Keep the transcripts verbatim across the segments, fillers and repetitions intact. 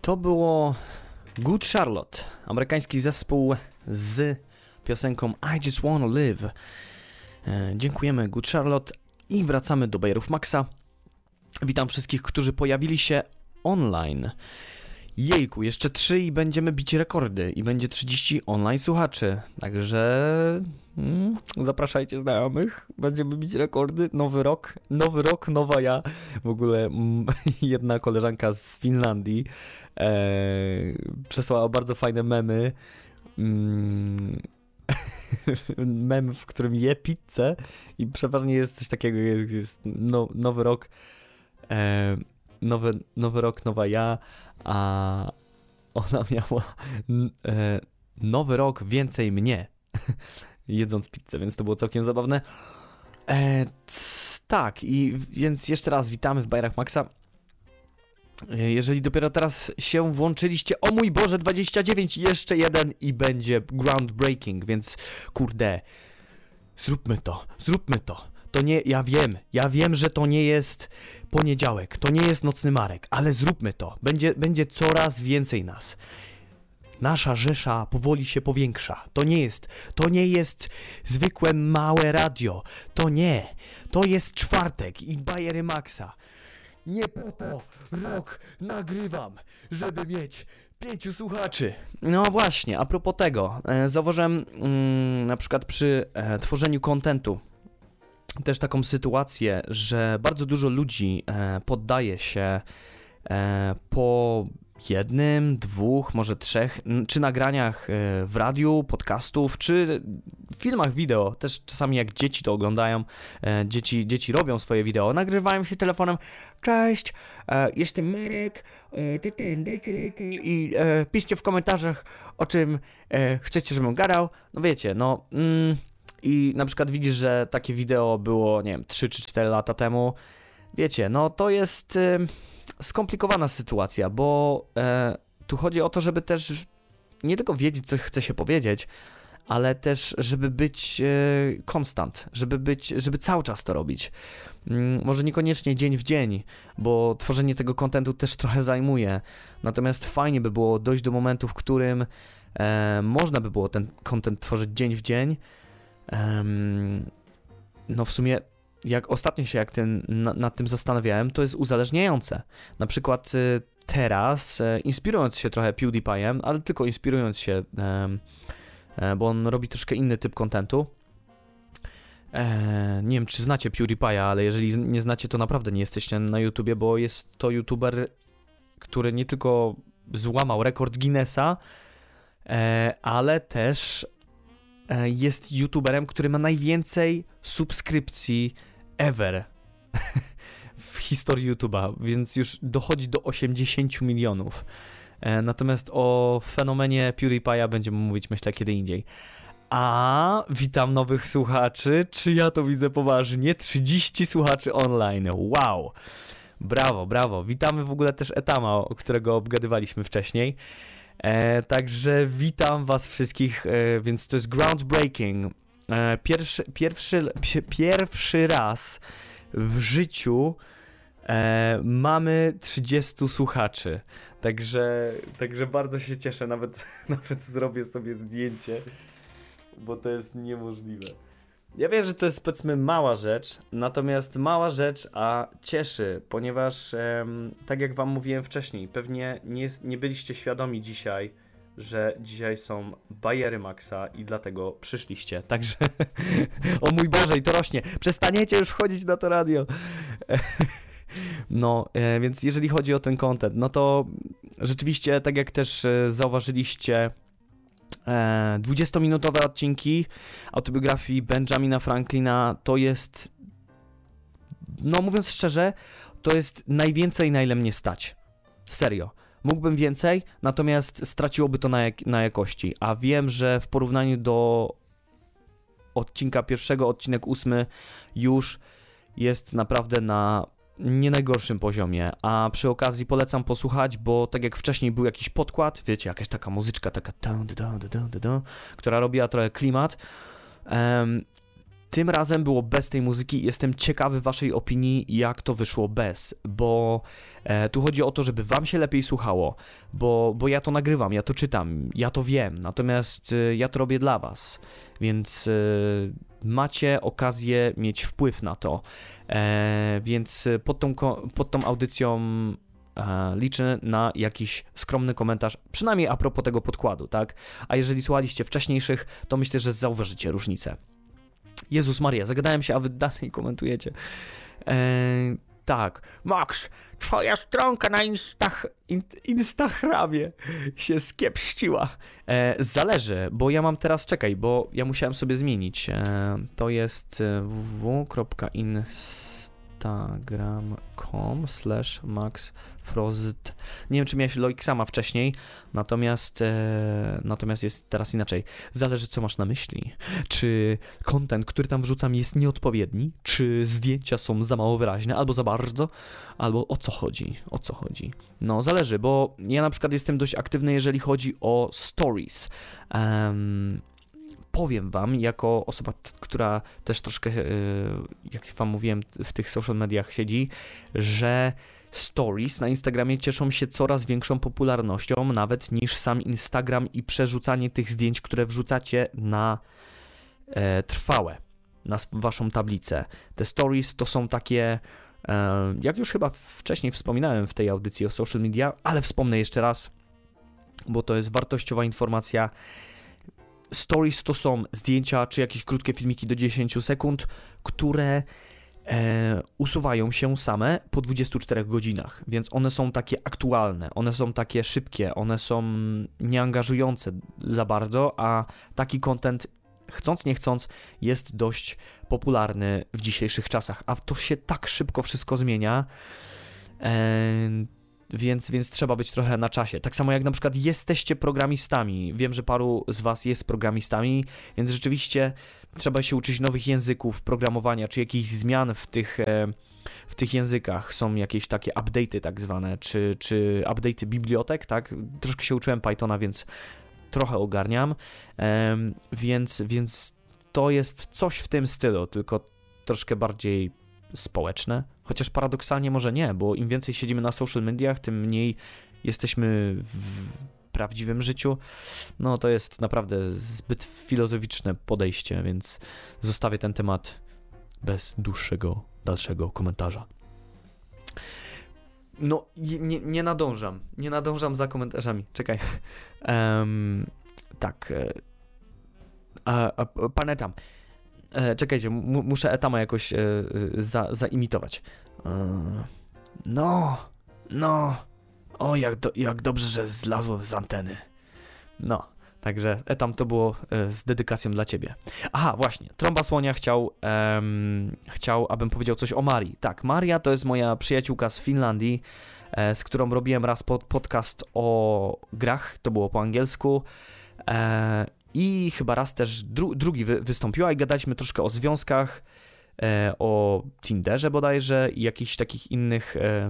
To było Good Charlotte, amerykański zespół z piosenką I Just Wanna Live. E, dziękujemy Good Charlotte i wracamy do Bajerów Maxa. Witam wszystkich, którzy pojawili się online. Jejku, jeszcze trzy i będziemy bić rekordy i będzie trzydzieści online słuchaczy. Także mm, zapraszajcie znajomych, będziemy bić rekordy. Nowy rok, nowy rok, nowa ja. W ogóle mm, jedna koleżanka z Finlandii e, przesłała bardzo fajne memy. Mm, mem, w którym je pizzę i przeważnie jest coś takiego, jest, jest no, nowy rok, e, nowy, nowy rok, nowa ja, a ona miała n, e, nowy rok, więcej mnie, jedząc pizzę, więc to było całkiem zabawne. E, c, tak, i więc jeszcze raz witamy w Bajerach Maxa. Jeżeli dopiero teraz się włączyliście, o mój Boże, dwadzieścia dziewięć, jeszcze jeden i będzie groundbreaking, więc kurde, zróbmy to, zróbmy to. To nie, ja wiem, ja wiem, że to nie jest poniedziałek, to nie jest Nocny Marek, ale zróbmy to. Będzie, będzie coraz więcej nas. Nasza rzesza powoli się powiększa. To nie jest, to nie jest zwykłe małe radio. To nie, to jest czwartek i Bajery Maxa. Nie po to rok nagrywam, żeby mieć pięciu słuchaczy. No właśnie, a propos tego, e, zauważyłem mm, na przykład przy e, tworzeniu kontentu też taką sytuację, że bardzo dużo ludzi e, poddaje się e, po jednym, dwóch, może trzech, czy nagraniach e, w radiu, podcastów, czy w filmach wideo, też czasami jak dzieci to oglądają, e, dzieci, dzieci robią swoje wideo, nagrywają się telefonem, cześć, e, jestem Marek, e, i e, piszcie w komentarzach, o czym e, chcecie, żebym gadał, no wiecie, no mm, i na przykład widzisz, że takie wideo było, nie wiem, trzy czy cztery lata temu, wiecie, no to jest e, skomplikowana sytuacja, bo e, tu chodzi o to, żeby też nie tylko wiedzieć, co chce się powiedzieć, ale też, żeby być e, konstant, żeby być, żeby cały czas to robić. Mm, może niekoniecznie dzień w dzień, bo tworzenie tego kontentu też trochę zajmuje. Natomiast fajnie by było dojść do momentu, w którym e, można by było ten kontent tworzyć dzień w dzień. E, no w sumie jak ostatnio się jak ten, na, nad tym zastanawiałem, to jest uzależniające. Na przykład y, teraz, y, inspirując się trochę PewDiePie'em, ale tylko inspirując się, y, y, bo on robi troszkę inny typ kontentu. E, nie wiem, czy znacie PewDiePie'a, ale jeżeli nie znacie, to naprawdę nie jesteście na YouTubie, bo jest to YouTuber, który nie tylko złamał rekord Guinnessa, e, ale też e, jest YouTuberem, który ma najwięcej subskrypcji ever w historii YouTube'a, więc już dochodzi do osiemdziesiąt milionów. E, natomiast o fenomenie PewDiePie'a będziemy mówić, myślę, kiedy indziej. A witam nowych słuchaczy. Czy ja to widzę poważnie? trzydzieści słuchaczy online. Wow! Brawo, brawo. Witamy w ogóle też Etama, o którego obgadywaliśmy wcześniej. E, także witam was wszystkich, e, więc to jest groundbreaking. E, pierwszy, pierwszy, pierwszy raz w życiu e, mamy trzydziestu słuchaczy. Także, także bardzo się cieszę, nawet, nawet zrobię sobie zdjęcie, bo to jest niemożliwe. Ja wiem, że to jest, powiedzmy, mała rzecz, natomiast mała rzecz, a cieszy, ponieważ em, tak jak wam mówiłem wcześniej, pewnie nie, nie byliście świadomi dzisiaj, że dzisiaj są Bajery Maxa i dlatego przyszliście. Także o mój Boże, i to rośnie. Przestaniecie już wchodzić na to radio. No, e, więc jeżeli chodzi o ten content, no to rzeczywiście, tak jak też e, zauważyliście, e, dwudziestominutowe odcinki autobiografii Benjamina Franklina to jest, no mówiąc szczerze, to jest najwięcej, na ile mnie stać. Serio. Mógłbym więcej, natomiast straciłoby to na, jak- na jakości, a wiem, że w porównaniu do odcinka pierwszego, odcinek ósmy już jest naprawdę na nie najgorszym poziomie, a przy okazji polecam posłuchać, bo tak jak wcześniej był jakiś podkład, wiecie, jakaś taka muzyczka, taka, która robiła trochę klimat, um, Tym razem było bez tej muzyki. Jestem ciekawy waszej opinii, jak to wyszło bez, bo e, tu chodzi o to, żeby wam się lepiej słuchało, bo, bo ja to nagrywam, ja to czytam, ja to wiem, natomiast e, ja to robię dla was, więc e, macie okazję mieć wpływ na to, e, więc pod tą, pod tą audycją e, liczę na jakiś skromny komentarz, przynajmniej a propos tego podkładu, tak? A jeżeli słuchaliście wcześniejszych, to myślę, że zauważycie różnicę. Jezus Maria, zagadałem się, a wy dalej komentujecie. Eee, tak, Max, twoja stronka na Instach, in, Instagramie się skiepściła. Eee, zależy, bo ja mam teraz, czekaj, bo ja musiałem sobie zmienić. Eee, to jest www kropka instagram kropka com slash maxfrost. Nie wiem, czy miałeś Loik sama wcześniej, natomiast, e, natomiast jest teraz inaczej. Zależy, co masz na myśli. Czy content, który tam wrzucam, jest nieodpowiedni? Czy zdjęcia są za mało wyraźne, albo za bardzo? Albo o co chodzi? O co chodzi? No, zależy, bo ja na przykład jestem dość aktywny, jeżeli chodzi o stories. Um, Powiem wam, jako osoba, t- która też troszkę, yy, jak wam mówiłem, w tych social mediach siedzi, że stories na Instagramie cieszą się coraz większą popularnością, nawet niż sam Instagram i przerzucanie tych zdjęć, które wrzucacie na e, trwałe, na waszą tablicę. Te stories to są takie, e, jak już chyba wcześniej wspominałem w tej audycji o social media, ale wspomnę jeszcze raz, bo to jest wartościowa informacja. Stories to są zdjęcia czy jakieś krótkie filmiki do dziesięć sekund, które e, usuwają się same po dwudziestu czterech godzinach, więc one są takie aktualne, one są takie szybkie, one są nieangażujące za bardzo, a taki content, chcąc nie chcąc, jest dość popularny w dzisiejszych czasach, a to się tak szybko wszystko zmienia, e, Więc, więc trzeba być trochę na czasie. Tak samo jak na przykład jesteście programistami. Wiem, że paru z was jest programistami, więc rzeczywiście trzeba się uczyć nowych języków programowania, czy jakichś zmian w tych, w tych językach. Są jakieś takie update'y tak zwane, czy, czy update'y bibliotek, tak? Troszkę się uczyłem Pythona, więc trochę ogarniam. Um, więc, więc to jest coś w tym stylu, tylko troszkę bardziej społeczne, chociaż paradoksalnie może nie, bo im więcej siedzimy na social mediach, tym mniej jesteśmy w prawdziwym życiu. No to jest naprawdę zbyt filozoficzne podejście, więc zostawię ten temat bez dłuższego, dalszego komentarza. No, nie, nie nadążam, nie nadążam za komentarzami. Czekaj. Um, tak. A, a, pamiętam. E, czekajcie, m- muszę Etama jakoś e, za, zaimitować. E, no, no, o jak, do, jak dobrze, że zlazłem z anteny. No, także Etam to było e, z dedykacją dla ciebie. Aha, właśnie, Trąba Słonia chciał, em, chciał, abym powiedział coś o Marii. Tak, Maria to jest moja przyjaciółka z Finlandii, e, z którą robiłem raz pod, podcast o grach, to było po angielsku. E, I chyba raz też dru- drugi wy- wystąpiła i gadaliśmy troszkę o związkach, e, o Tinderze bodajże i jakichś takich innych, e,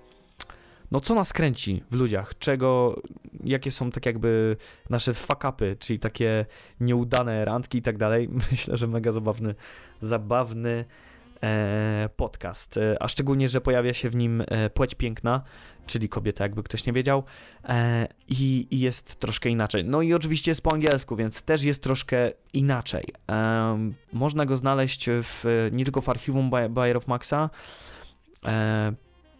no co nas kręci w ludziach, czego, jakie są tak jakby nasze fuck-upy, czyli takie nieudane randki i tak dalej. Myślę, że mega zabawny, zabawny e, podcast, e, a szczególnie, że pojawia się w nim e, płeć piękna, czyli kobieta, jakby ktoś nie wiedział, e, i, i jest troszkę inaczej. No i oczywiście jest po angielsku, więc też jest troszkę inaczej. E, można go znaleźć w, nie tylko w archiwum Bayerów Maxa, e,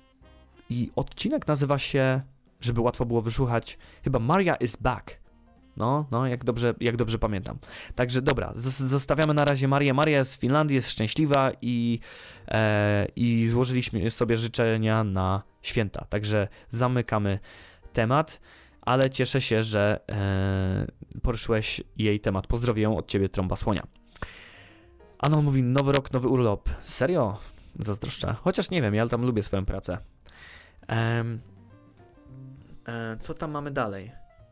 i odcinek nazywa się, żeby łatwo było wysłuchać, chyba Maria is back. No, no, jak dobrze, jak dobrze pamiętam. Także dobra, z- zostawiamy na razie Marię. Maria jest z Finlandii, jest szczęśliwa i, e, i złożyliśmy sobie życzenia na święta. Także zamykamy temat, ale cieszę się, że e, poruszyłeś jej temat. Pozdrowię ją od ciebie, Trąba Słonia. Anon mówi, nowy rok, nowy urlop. Serio? Zazdroszczę. Chociaż nie wiem, ja tam lubię swoją pracę. E, e, co tam mamy dalej?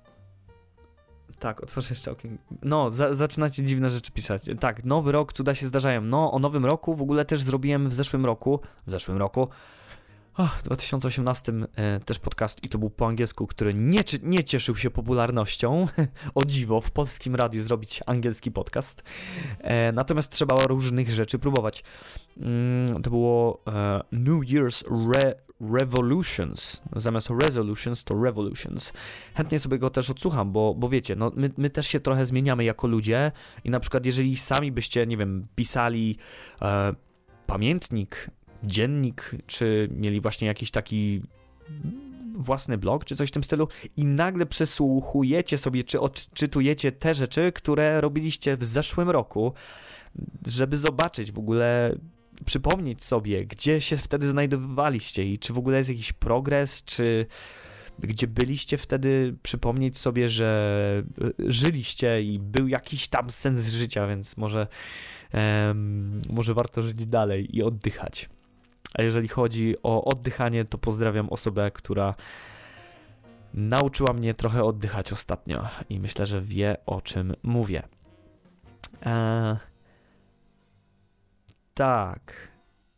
Tak, otworzę jeszcze okien. No, za, zaczynacie dziwne rzeczy pisać. Tak, nowy rok, cuda się zdarzają. No, o nowym roku w ogóle też zrobiłem w zeszłym roku, w zeszłym roku, Oh, w dwa tysiące osiemnastym e, też podcast i to był po angielsku, który nie, nie cieszył się popularnością. O dziwo, w polskim radiu zrobić angielski podcast. E, natomiast trzeba różnych rzeczy próbować. Mm, to było e, New Year's Re- Revolutions. Zamiast Resolutions to Revolutions. Chętnie sobie go też odsłucham, bo, bo wiecie, no my, my też się trochę zmieniamy jako ludzie i na przykład jeżeli sami byście, nie wiem, pisali e, pamiętnik, dziennik, czy mieli właśnie jakiś taki własny blog, czy coś w tym stylu i nagle przesłuchujecie sobie, czy odczytujecie te rzeczy, które robiliście w zeszłym roku, żeby zobaczyć w ogóle, przypomnieć sobie, gdzie się wtedy znajdowaliście i czy w ogóle jest jakiś progres, czy gdzie byliście wtedy, przypomnieć sobie, że żyliście i był jakiś tam sens życia, więc może, um, może warto żyć dalej i oddychać. A jeżeli chodzi o oddychanie, to pozdrawiam osobę, która nauczyła mnie trochę oddychać ostatnio i myślę, że wie, o czym mówię. Eee, tak.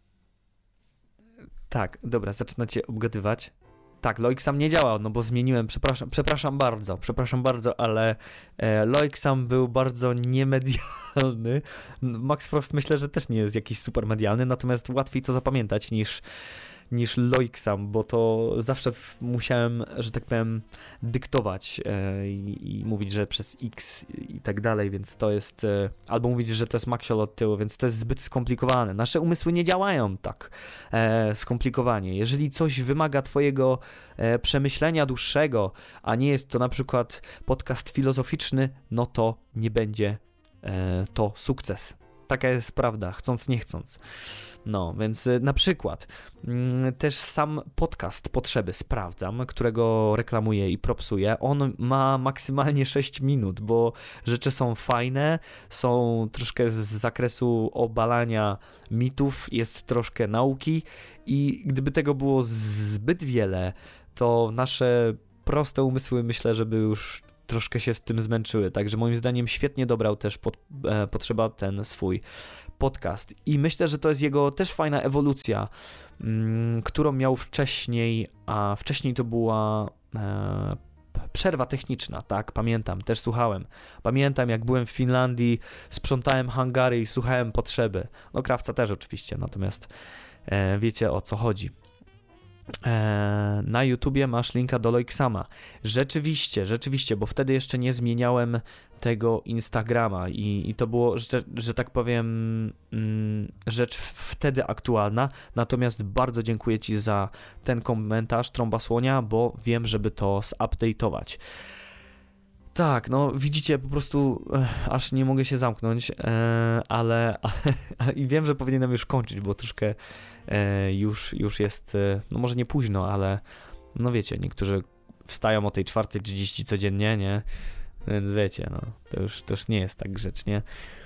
Tak, dobra, zaczynacie obgadywać. Tak, Loiksam nie działał, no bo zmieniłem, przepraszam, przepraszam bardzo, przepraszam bardzo, ale e, Loiksam był bardzo niemedialny. Max Frost myślę, że też nie jest jakiś super medialny, natomiast łatwiej to zapamiętać niż, niż Loiksam, bo to zawsze w, musiałem, że tak powiem, dyktować e, i, i mówić, że przez X i tak dalej, więc to jest, e, albo mówić, że to jest Maxiol od tyłu, więc to jest zbyt skomplikowane. Nasze umysły nie działają tak e, skomplikowanie. Jeżeli coś wymaga twojego e, przemyślenia dłuższego, a nie jest to na przykład podcast filozoficzny, no to nie będzie e, to sukces. Taka jest prawda, chcąc nie chcąc. No, więc na przykład mm, też sam podcast Potrzeby sprawdzam, którego reklamuję i propsuję. On ma maksymalnie sześć minut, bo rzeczy są fajne, są troszkę z zakresu obalania mitów, jest troszkę nauki i gdyby tego było zbyt wiele, to nasze proste umysły myślę, żeby już troszkę się z tym zmęczyły. Także moim zdaniem świetnie dobrał też pod, e, Potrzeba ten swój podcast i myślę, że to jest jego też fajna ewolucja, mm, którą miał wcześniej, a wcześniej to była e, przerwa techniczna, tak, pamiętam, też słuchałem. Pamiętam, jak byłem w Finlandii, sprzątałem hangary i słuchałem Potrzeby. No Krawca też oczywiście, natomiast e, wiecie, o co chodzi. Na YouTubie masz linka do Loiksama. Rzeczywiście, rzeczywiście, bo wtedy jeszcze nie zmieniałem tego Instagrama i, i to było, że, że tak powiem, mm, rzecz wtedy aktualna. Natomiast bardzo dziękuję Ci za ten komentarz, Trąba Słonia, bo wiem, żeby to zupdate'ować. Tak, no widzicie, po prostu ech, aż nie mogę się zamknąć, e, ale, ale i wiem, że powinienem już kończyć, bo troszkę e, już, już jest, e, no może nie późno, ale no wiecie, niektórzy wstają o tej czwartej trzydzieści codziennie, nie? Więc wiecie, no to już, to już nie jest tak grzecznie.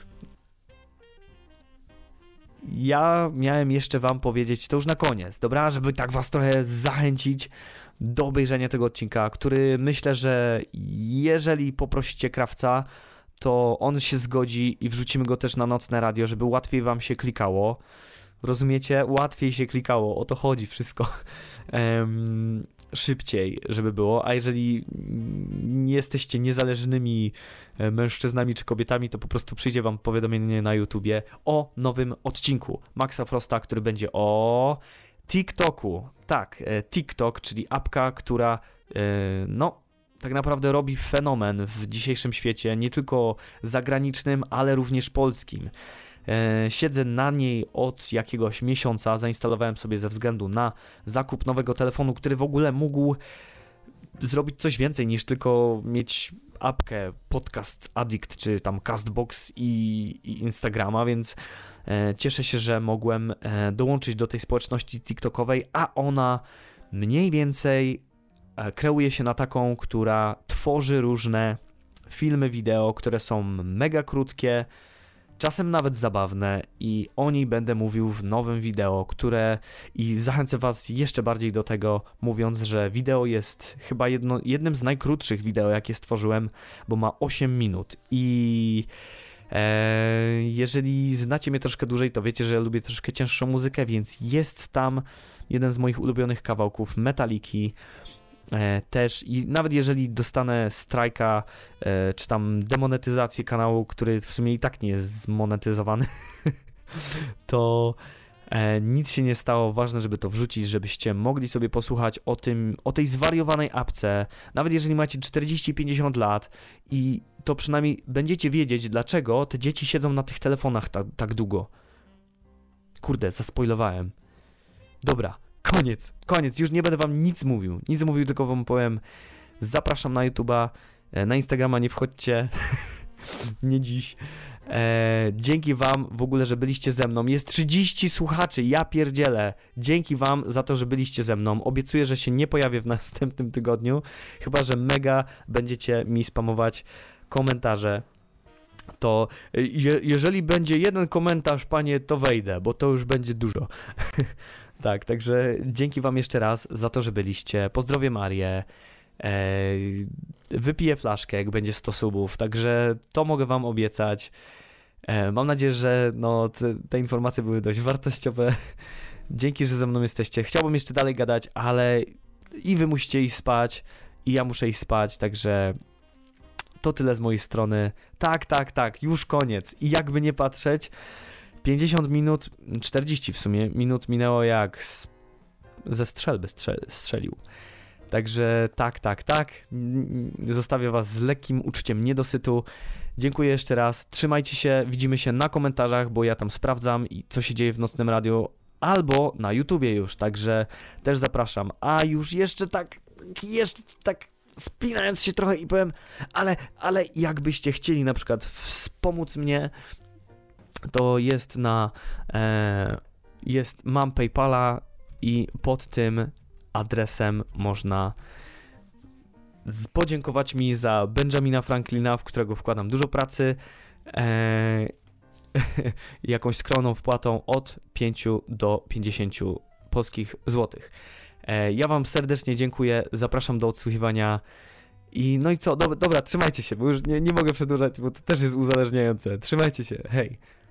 Ja miałem jeszcze wam powiedzieć, to już na koniec, dobra? Żeby tak was trochę zachęcić do obejrzenia tego odcinka, który myślę, że jeżeli poprosicie Krawca, to on się zgodzi i wrzucimy go też na nocne radio, żeby łatwiej wam się klikało. Rozumiecie? Łatwiej się klikało, o to chodzi wszystko. Um, szybciej, żeby było, a jeżeli nie jesteście niezależnymi mężczyznami czy kobietami, to po prostu przyjdzie wam powiadomienie na YouTubie o nowym odcinku Maxa Frosta, który będzie o TikToku. Tak, TikTok, czyli apka, która no tak naprawdę robi fenomen w dzisiejszym świecie, nie tylko zagranicznym, ale również polskim. Siedzę na niej od jakiegoś miesiąca, zainstalowałem sobie ze względu na zakup nowego telefonu, który w ogóle mógł zrobić coś więcej niż tylko mieć apkę Podcast Addict, czy tam Castbox i, i Instagrama, więc e, cieszę się, że mogłem e, dołączyć do tej społeczności TikTokowej, a ona mniej więcej e, kreuje się na taką, która tworzy różne filmy wideo, które są mega krótkie, czasem nawet zabawne i o niej będę mówił w nowym wideo, które i zachęcę was jeszcze bardziej do tego, mówiąc, że wideo jest chyba jedno, jednym z najkrótszych wideo, jakie stworzyłem, bo ma osiem minut i Eee, jeżeli znacie mnie troszkę dłużej, to wiecie, że ja lubię troszkę cięższą muzykę, więc jest tam jeden z moich ulubionych kawałków Metaliki. E, też i nawet jeżeli dostanę strajka, e, czy tam demonetyzację kanału, który w sumie i tak nie jest zmonetyzowany, to e, nic się nie stało. Ważne, żeby to wrzucić, żebyście mogli sobie posłuchać o tym, o tej zwariowanej apce, nawet jeżeli macie czterdzieści pięćdziesiąt lat i to przynajmniej będziecie wiedzieć, dlaczego te dzieci siedzą na tych telefonach tak, tak długo. Kurde, zaspoilowałem. Dobra. Koniec, koniec, już nie będę wam nic mówił, nic mówił, tylko wam powiem, zapraszam na YouTube'a, na Instagrama nie wchodźcie, nie dziś. E, dzięki wam w ogóle, że byliście ze mną, jest trzydzieści słuchaczy, ja pierdzielę, dzięki wam za to, że byliście ze mną, obiecuję, że się nie pojawię w następnym tygodniu, chyba że mega będziecie mi spamować komentarze. To je, jeżeli będzie jeden komentarz, panie, to wejdę, bo to już będzie dużo. Tak, także dzięki wam jeszcze raz za to, że byliście. Pozdrowię Marię. Eee, wypiję flaszkę, jak będzie sto subów, także to mogę wam obiecać. Eee, mam nadzieję, że no, te, te informacje były dość wartościowe. Dzięki, że ze mną jesteście. Chciałbym jeszcze dalej gadać, ale i wy musicie iść spać, i ja muszę iść spać, także to tyle z mojej strony. Tak, tak, tak, już koniec. I jakby nie patrzeć, pięćdziesiąt minut, czterdzieści w sumie minut minęło jak z, ze strzelby strzel, strzelił. Także tak, tak, tak. Zostawię was z lekkim uczuciem niedosytu. Dziękuję jeszcze raz. Trzymajcie się, widzimy się na komentarzach, bo ja tam sprawdzam, co się dzieje w Nocnym Radiu, albo na YouTubie już, także też zapraszam. A już jeszcze tak, jeszcze tak spinając się trochę i powiem, ale, ale jakbyście chcieli na przykład wspomóc mnie, to jest na, e, jest, mam PayPala i pod tym adresem można z, podziękować mi za Benjamina Franklina, w którego wkładam dużo pracy, e, jakąś skromną wpłatą od pięciu do pięćdziesięciu polskich złotych. E, ja wam serdecznie dziękuję, zapraszam do odsłuchiwania i no i co, dobra, dobra trzymajcie się, bo już nie, nie mogę przedłużać, bo to też jest uzależniające. Trzymajcie się, hej!